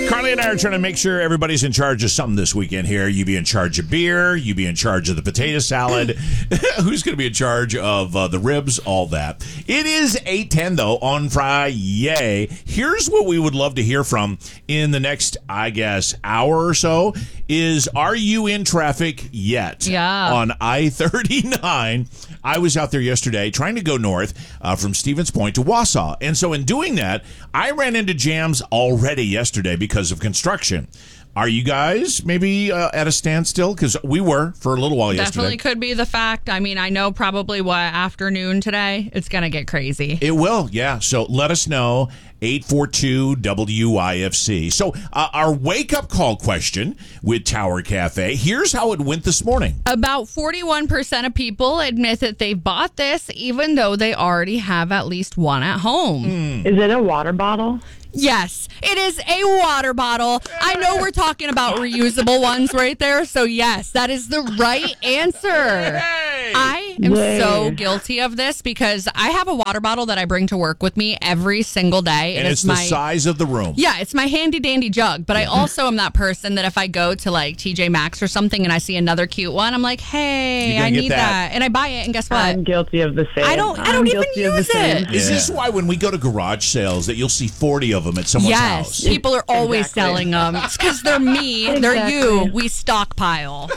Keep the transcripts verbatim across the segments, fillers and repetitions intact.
Carly and I are trying to make sure everybody's in charge of something this weekend here. You be in charge of beer. You be in charge of the potato salad. Who's going to be in charge of uh, the ribs? All that. It is eight ten, though, on Friday. Here's what we would love to hear from in the next, I guess, hour or so is, are you in traffic yet? Yeah. On I thirty-nine. I was out there yesterday trying to go north uh, from Stevens Point to Wausau. And so in doing that, I ran into jams already yesterday because of construction. Are you guys maybe uh, at a standstill? Because we were for a little while yesterday. Definitely could be the fact. I mean, I know probably what afternoon today, it's going to get crazy. It will, yeah. So let us know. eight four two W I F C. So uh, our wake-up call question with Tower Cafe, here's how it went this morning. About forty-one percent of people admit that they've bought this, even though they already have at least one at home. Mm. Is it a water bottle? Yes, it is a water bottle. I know we're talking about reusable ones right there, so yes, that is the right answer. Hey! I am Yay. so guilty of this because I have a water bottle that I bring to work with me every single day. And It it's is the my, size of the room. Yeah, it's my handy dandy jug, but I also am that person that if I go to like T J Maxx or something and I see another cute one, I'm like, hey, You're gonna I get need that. that. And I buy it, and guess what? I'm guilty of the same. I don't- I I'm don't even guilty of the use same. it. Is this why when we go to garage sales that you'll see forty of them at someone's Yes, house? people are always Exactly. selling them. It's because they're me, they're you. Exactly. We stockpile.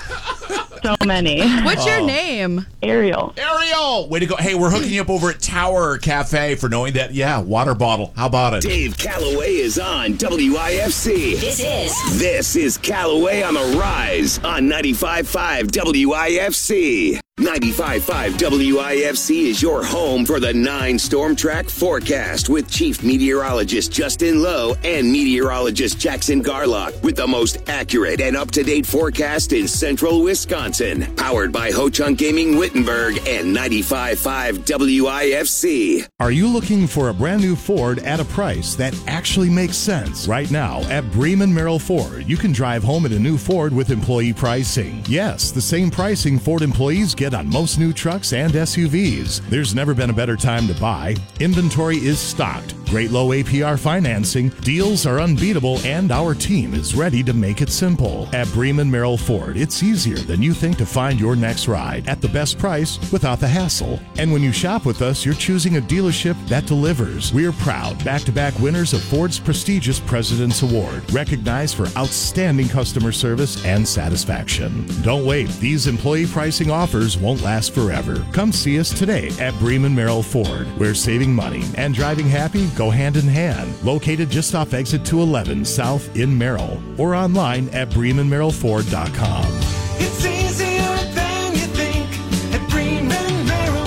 So many. What's your name? Ariel. Ariel, way to go. Hey, we're hooking you up over at Tower Cafe for knowing that, yeah, water bottle. How about it? Dave Calloway is on W I F C. This is This is Calloway on the Rise on ninety-five point five W I F C. ninety-five point five W I F C is your home for the nine storm track forecast with Chief Meteorologist Justin Lowe and Meteorologist Jackson Garlock with the most accurate and up-to-date forecast in central Wisconsin. Powered by Ho Chunk Gaming Wittenberg and ninety-five point five W I F C. Are you looking for a brand new Ford at a price that actually makes sense? Right now at Bremen Merrill Ford, you can drive home in a new Ford with employee pricing. Yes, the same pricing Ford employees get on most new trucks and S U Vs. There's never been a better time to buy. Inventory is stocked. Great low A P R financing. Deals are unbeatable, and our team is ready to make it simple. At Bremen Merrill Ford, it's easier than you think to find your next ride at the best price without the hassle. And when you shop with us, you're choosing a dealership that delivers. We're proud back-to-back winners of Ford's prestigious President's Award, recognized for outstanding customer service and satisfaction. Don't wait. These employee pricing offers won't last forever. Come see us today at Bremen Merrill Ford, where saving money and driving happy go hand in hand. Located just off exit two eleven South in Merrill, or online at bremen merrill ford dot com. It's easier than you think at Bremen Merrill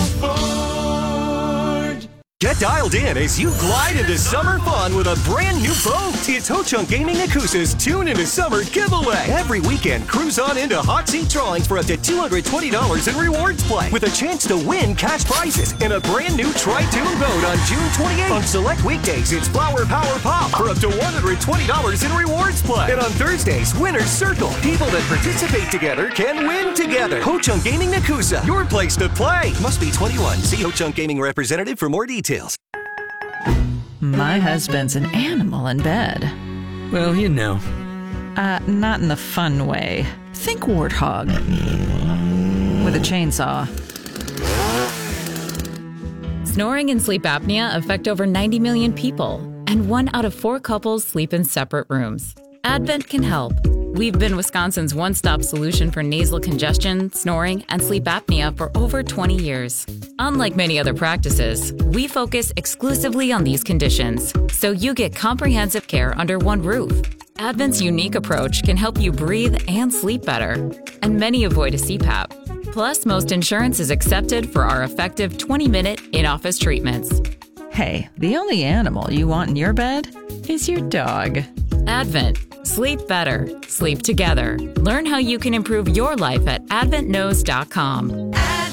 Ford. Get dialed in as you glide into summer fun with a brand new boat. It's Ho Chunk Gaming Akusa's Tune into Summer giveaway. Every weekend, cruise on into hot seat drawings for up to two hundred twenty dollars in rewards play with a chance to win cash prizes in a brand new Tri-Tune boat on June twenty-eighth. On select weekdays, it's Flower Power Pop for up to one hundred twenty dollars in rewards play. And on Thursdays, Winner's Circle. People that participate together can win together. Ho Chunk Gaming Akusa, your place to play. Must be twenty-one. See Ho Chunk Gaming representative for more details. My husband's an animal in bed. Well, you know. Uh, not in the fun way. Think warthog. With a chainsaw. Snoring and sleep apnea affect over ninety million people, and one out of four couples sleep in separate rooms. Advent can help. We've been Wisconsin's one-stop solution for nasal congestion, snoring, and sleep apnea for over twenty years. Unlike many other practices, we focus exclusively on these conditions, so you get comprehensive care under one roof. Advent's unique approach can help you breathe and sleep better, and many avoid a C PAP. Plus, most insurance is accepted for our effective twenty-minute in-office treatments. Hey, the only animal you want in your bed is your dog. Advent. Sleep better. Sleep together. Learn how you can improve your life at advent knows dot com.